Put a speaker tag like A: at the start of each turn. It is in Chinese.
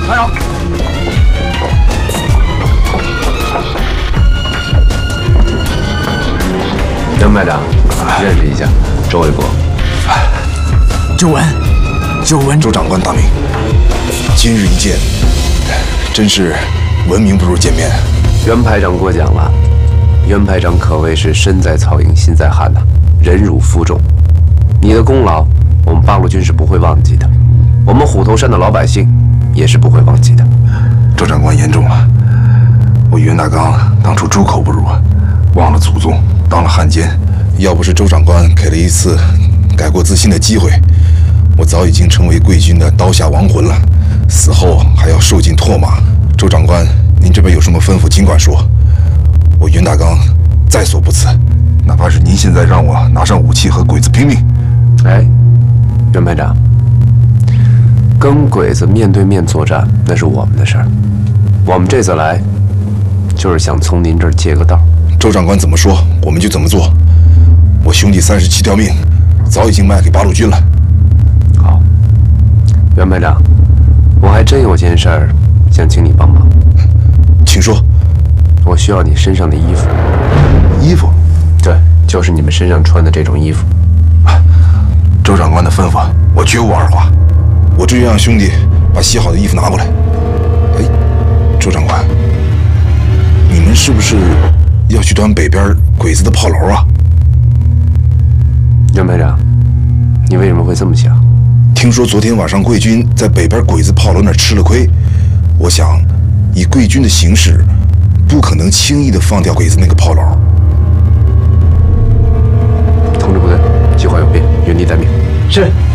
A: 排长。
B: 袁排长，认识一下，周卫国。
C: 周文，
D: 周长官大名，今日一见，真是闻名不如见面。
B: 袁排长过奖了，袁排长可谓是身在曹营心在汉呐，忍辱负重。你的功劳，我们八路军是不会忘记的，我们虎头山的老百姓也是不会忘记的。
D: 周长官言重了，我袁大刚当初猪口不如啊，忘了祖宗，当了汉奸。要不是周长官给了一次改过自新的机会，我早已经成为贵军的刀下亡魂了，死后还要受尽唾骂。周长官，您这边有什么吩咐，尽管说，我袁大刚在所不辞。哪怕是您现在让我拿上武器和鬼子拼命，
B: 哎，袁排长，跟鬼子面对面作战那是我们的事儿，我们这次来就是想从您这儿借个道。
D: 周长官怎么说，我们就怎么做。我兄弟37条命，早已经卖给八路军了。
B: 好，袁排长，我还真有件事儿想请你帮忙。
D: 请说。
B: 我需要你身上的衣服。
D: 衣服？
B: 对，就是你们身上穿的这种衣服。
D: 周长官的吩咐，我绝无二话。我这就让兄弟把洗好的衣服拿过来。哎，周长官，你们是不是要去端北边鬼子的炮楼啊？
B: 袁排长，你为什么会这么想？
D: 听说昨天晚上贵军在北边鬼子炮楼那儿吃了亏，我想，以贵军的形势，不可能轻易的放掉鬼子那个炮楼。
B: 通知部队，计划有变，原地待命。
C: 是。